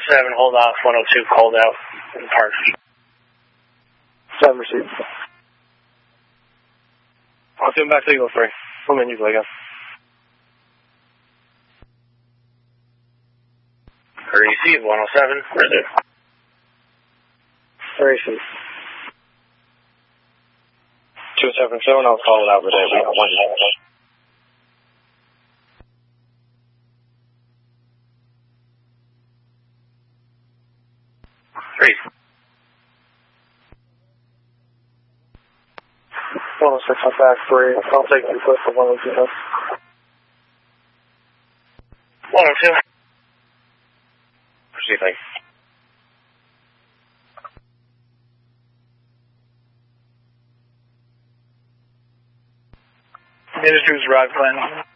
7, hold off, 102, called out in the park. 7 received. I'll see him back to Eagle 3. Come in, usually, again. Receive, 107, resume. Receive. 277, I'll call it out today. We got one. Three. 106 on back 3. I'll take 2 foot for 102. 102. Receiving. Industries arrived, Glenn.